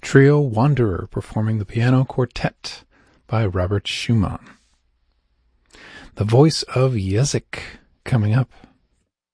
trio Wanderer performing the piano quartet by Robert Schumann. The Voice of Jezik coming up